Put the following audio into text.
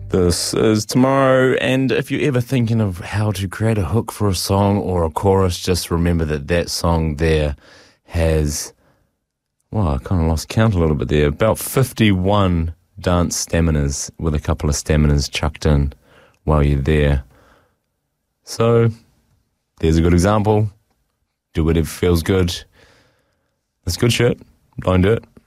This is Tomorrow, and if you're ever thinking of how to create a hook for a song or a chorus, just remember that song there has, well, I kind of lost count a little bit there, about 51 dance staminas with a couple of staminas chucked in while you're there. So, there's a good example. Do whatever feels good. That's good shit. Don't do it.